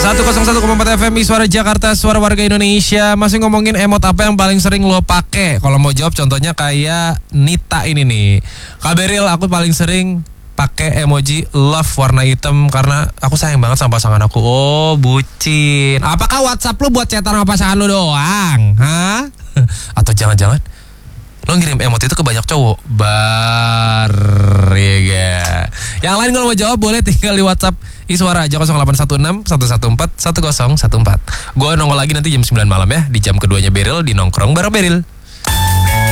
101,4 FM Suara Jakarta, suara warga Indonesia. Masih ngomongin emot apa yang paling sering lo pakai? Kalau mau jawab contohnya kayak Nita ini nih. Kak Beril, aku paling sering pakai emoji love warna hitam karena aku sayang banget sama pasangan aku. Oh, bucin. Apakah WhatsApp lu buat chatan sama pasangan lu doang? Hah? Atau jangan-jangan lo ngirim emot itu ke banyak cowok? Ya. Yang lain kalau mau jawab boleh tinggal di WhatsApp Iswara aja 0816 114 1014. Gue nongol lagi nanti jam 9 malam ya, di jam keduanya Beril di Nongkrong bareng Beril.